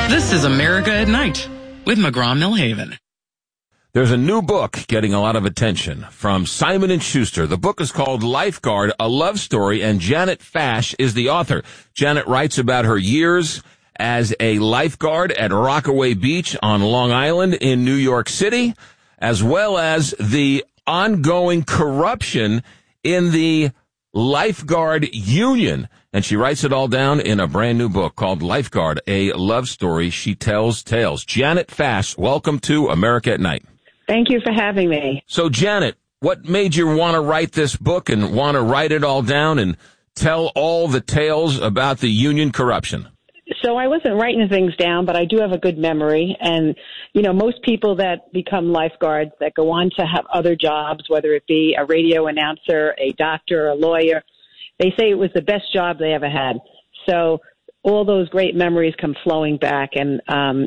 This is America at Night with McGraw-Millhaven. There's a new book getting a lot of attention from Simon & Schuster. The book is called Lifeguard, A Love Story, and Janet Fash is the author. Janet writes about her years as a lifeguard at Rockaway Beach on Long Island in New York City, as well as the ongoing corruption in the lifeguard union. And she writes it all down in a brand new book called Lifeguard, A Love Story. She tells tales. Janet Fash, welcome to America at Night. Thank you for having me. So, Janet, what made you want to write this book and want to write it all down and tell all the tales about the union corruption? So I wasn't writing things down, but I do have a good memory. And, you know, most people that become lifeguards that go on to have other jobs, whether it be a radio announcer, a doctor, a lawyer, they say it was the best job they ever had. So all those great memories come flowing back. And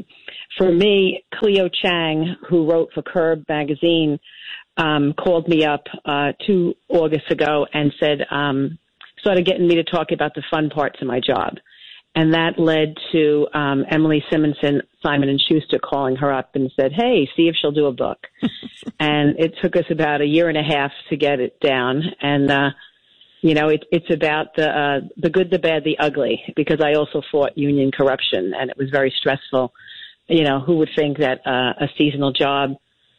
for me, Cleo Chang, who wrote for Curb magazine, called me up 2 August ago and said, started getting me to talk about the fun parts of my job. And that led to Emily Simonson, Simon & Schuster, calling her up and said, hey, see if she'll do a book. And it took us about a year and a half to get it down. And, you know, it's about the good, the bad, the ugly, because I also fought union corruption, and it was very stressful. You know, who would think that a seasonal job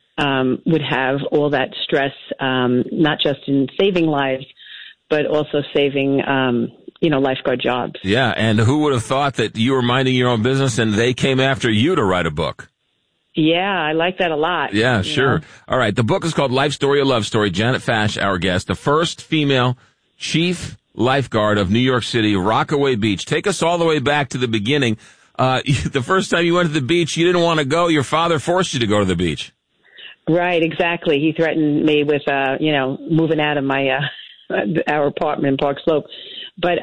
would have all that stress, not just in saving lives, but also saving lifeguard jobs. Yeah, and who would have thought that you were minding your own business and they came after you to write a book? Yeah, I like that a lot. Yeah, sure. Know? All right, the book is called Life Story, A Love Story. Janet Fash, our guest, the first female chief lifeguard of New York City, Rockaway Beach. Take us all the way back to the beginning. The first time you went to the beach, you didn't want to go. Your father forced you to go to the beach. Right, exactly. He threatened me with, moving out of my our apartment in Park Slope. But,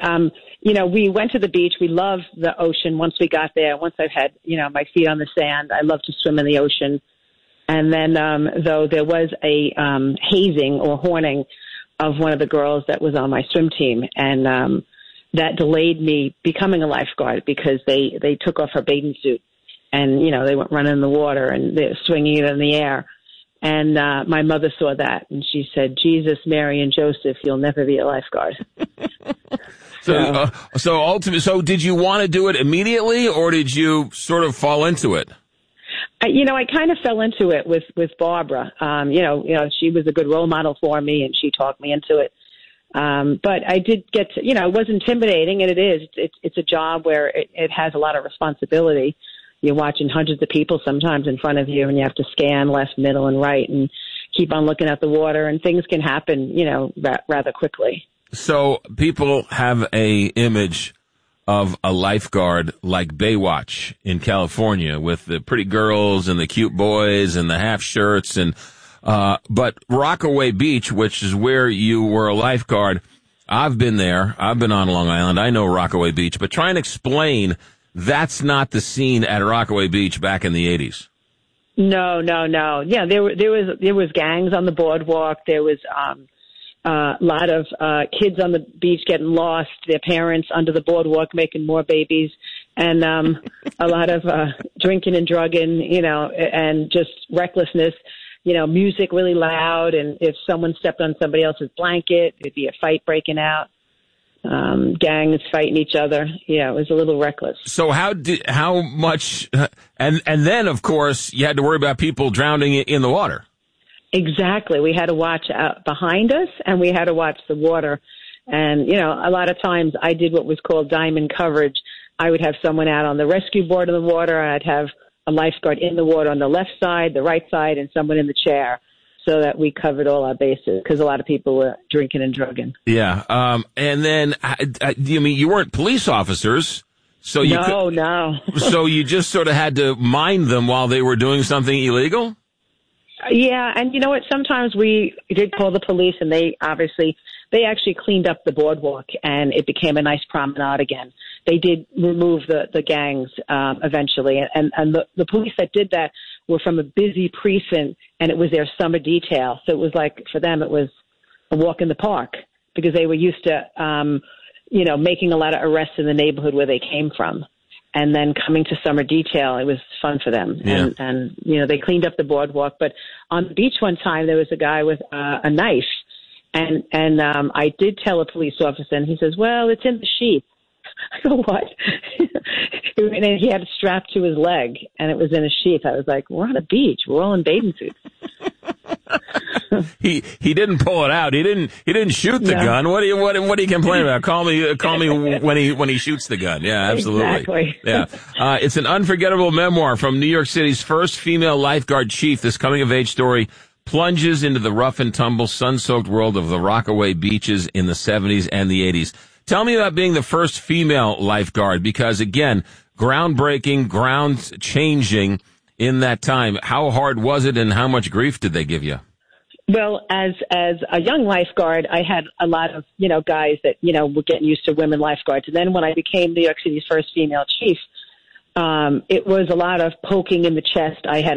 we went to the beach. We loved the ocean once we got there. Once I've had, my feet on the sand, I love to swim in the ocean. And then, though, there was a hazing or horning of one of the girls that was on my swim team. And that delayed me becoming a lifeguard because they took off her bathing suit. And, they went running in the water and they're swinging it in the air. And my mother saw that, and she said, Jesus, Mary, and Joseph, you'll never be a lifeguard. So did you want to do it immediately, or did you sort of fall into it? I kind of fell into it with Barbara. She was a good role model for me, and she talked me into it. But I did get to, it was intimidating, and it is. It's a job where it has a lot of responsibility. You're watching hundreds of people sometimes in front of you, and you have to scan left, middle, and right and keep on looking at the water, and things can happen, rather quickly. So people have a image of a lifeguard like Baywatch in California with the pretty girls and the cute boys and the half shirts. But Rockaway Beach, which is where you were a lifeguard, I've been there. I've been on Long Island. I know Rockaway Beach, but try and explain that's not the scene at Rockaway Beach back in the 80s. No. Yeah, there was gangs on the boardwalk. There was a lot of kids on the beach getting lost, their parents under the boardwalk making more babies, and a lot of drinking and drugging, and just recklessness. Music really loud, and if someone stepped on somebody else's blanket, there'd be a fight breaking out. Gangs fighting each other. Yeah, it was a little reckless. So how much, and then of course you had to worry about people drowning in the water. Exactly. We had to watch out behind us, and we had to watch the water. And, a lot of times I did what was called diamond coverage. I would have someone out on the rescue board in the water. I'd have a lifeguard in the water on the left side, the right side, and someone in the chair, so that we covered all our bases, because a lot of people were drinking and drugging. Yeah. And then, you weren't police officers, so you No. So you just sort of had to mind them while they were doing something illegal? Yeah, and you know what? Sometimes we did call the police, and they actually cleaned up the boardwalk, and it became a nice promenade again. They did remove the gangs eventually, and the police that did that were from a busy precinct, and it was their summer detail. So it was like, for them, it was a walk in the park, because they were used to, making a lot of arrests in the neighborhood where they came from. and then coming to summer detail, it was fun for them. Yeah. And they cleaned up the boardwalk. But on the beach one time, there was a guy with a knife. And I did tell a police officer, and he says, well, it's in the sheath. I go, what? And he had it strapped to his leg, and it was in a sheath. I was like, we're on a beach. We're all in bathing suits. He didn't pull it out. He didn't shoot the gun. What do you complain about? Call me when he shoots the gun. Yeah, absolutely. Exactly. Yeah. It's an unforgettable memoir from New York City's first female lifeguard chief. This coming of age story plunges into the rough and tumble, sun-soaked world of the Rockaway beaches in the 70s and the 80s. Tell me about being the first female lifeguard, because again, groundbreaking, ground-changing in that time. How hard was it, and how much grief did they give you? Well, as a young lifeguard, I had a lot of, guys that, were getting used to women lifeguards. And then when I became New York City's first female chief, it was a lot of poking in the chest. I had